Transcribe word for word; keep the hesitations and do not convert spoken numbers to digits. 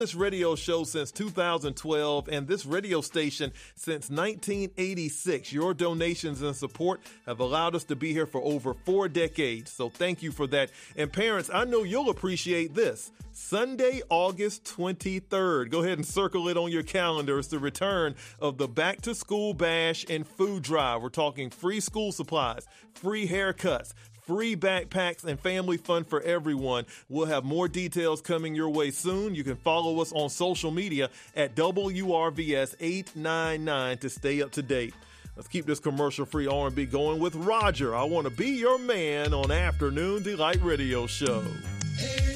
This radio show since two thousand twelve and this radio station since nineteen eighty-six. Your donations and support have allowed us to be here for over four decades. So thank you for that. And parents, I know you'll appreciate this. Sunday, August twenty-third. Go ahead and circle it on your calendar. It's the return of the Back to School Bash and Food Drive. We're talking free school supplies, free haircuts, free backpacks, and family fun for everyone. We'll have more details coming your way soon. You can follow us on social media at W R V S eight nine nine to stay up to date. Let's keep this commercial-free R and B going with Roger. I Want to Be Your Man on Afternoon Delight Radio Show. Hey.